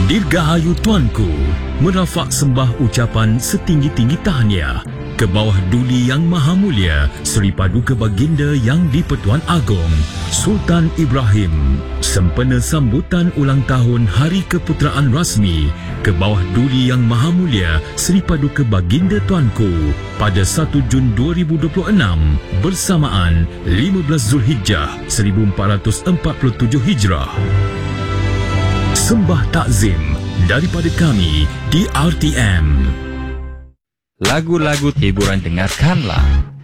Dirgahayu Tuanku, merafak sembah ucapan setinggi-tinggi tahniah ke bawah Duli Yang Maha Mulia Seri Paduka Baginda Yang di-Pertuan Agong Sultan Ibrahim, sempena sambutan ulang tahun Hari Keputeraan Rasmi ke bawah Duli Yang Maha Mulia Seri Paduka Baginda Tuanku pada 1 Jun 2026 bersamaan 15 Zulhijjah 1447 Hijrah. Sembah takzim daripada kami di RTM. Lagu-lagu hiburan dengarkanlah